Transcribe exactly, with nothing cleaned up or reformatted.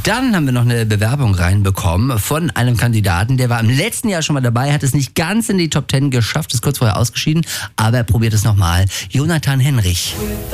Dann haben wir noch eine Bewerbung reinbekommen von einem Kandidaten, der war im letzten Jahr schon mal dabei, hat es nicht ganz in die Top Ten geschafft, ist kurz vorher ausgeschieden, aber er probiert es nochmal. Jonathan Henrich.